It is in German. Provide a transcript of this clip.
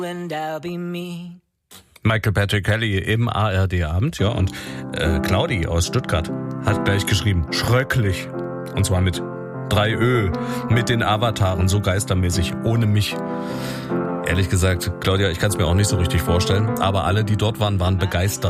and I'll be me. Michael Patrick Kelly im ARD-Abend, ja, und Claudi aus Stuttgart hat gleich geschrieben, schrecklich. Und zwar mit 3 Ö, mit den Avataren, so geistermäßig, ohne mich. Ehrlich gesagt, Claudia, ich kann es mir auch nicht so richtig vorstellen, aber alle, die dort waren, waren begeistert.